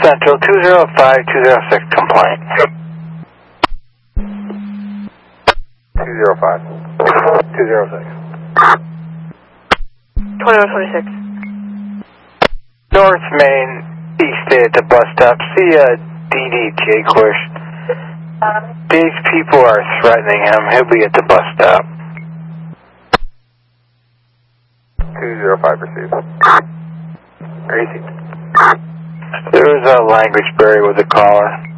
Central 205-206 complaint. 205. 206. 2126. North Main, East Day at the bus stop. See DDJ Kush. These people are threatening him. He'll be at the bus stop. 205 received. Received. There was a language barrier with the caller.